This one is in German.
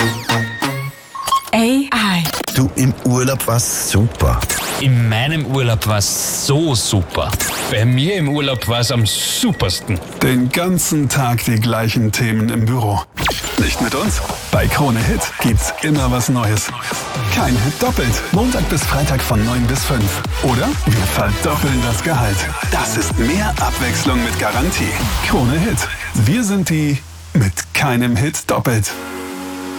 AI. Du, im Urlaub war's super. In meinem Urlaub war's so super. Bei mir im Urlaub war's am supersten. Den ganzen Tag die gleichen Themen im Büro. Nicht mit uns? Bei Krone Hit gibt's immer was Neues. Kein Hit doppelt. Montag bis Freitag von 9 bis 5. Oder wir verdoppeln das Gehalt. Das ist mehr Abwechslung mit Garantie. Krone Hit. Wir sind die mit keinem Hit doppelt.